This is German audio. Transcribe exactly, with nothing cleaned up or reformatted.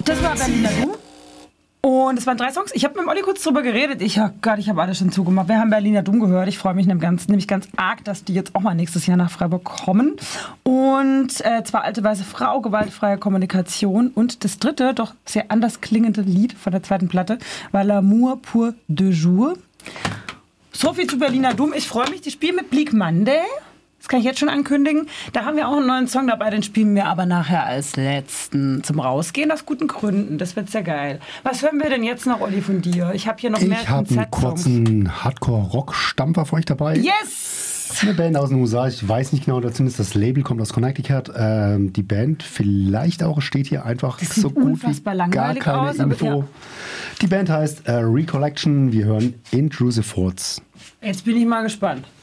Das war Berliner Doom. Und es waren drei Songs. Ich habe mit dem Olli kurz drüber geredet. Ich, oh Gott, ich habe alles schon zugemacht. Wir haben Berliner Doom gehört. Ich freue mich nämlich ganz, nämlich ganz arg, dass die jetzt auch mal nächstes Jahr nach Freiburg kommen. Und äh, zwar Alte Weiße Frau, gewaltfreie Kommunikation. Und das dritte, doch sehr anders klingende Lied von der zweiten Platte war L'amour pour deux jours. So viel zu Berliner Doom. Ich freue mich. Die spielen mit Bleak Monday. Das kann ich jetzt schon ankündigen. Da haben wir auch einen neuen Song dabei, den spielen wir aber nachher als letzten zum Rausgehen aus guten Gründen. Das wird sehr geil. Was hören wir denn jetzt noch, Olli, von dir? Ich habe hier noch mehr Ich habe einen kurzen Hardcore-Rock-Stampfer für euch dabei. Yes! Eine Band aus den U S A, ich weiß nicht genau, zumindest das Label kommt aus Connecticut. Ähm, die Band vielleicht auch, steht hier einfach das so gut wie gar keine aus, Info. Ja. Die Band heißt äh, Recollection, wir hören Intrusive Thoughts. Jetzt bin ich mal gespannt.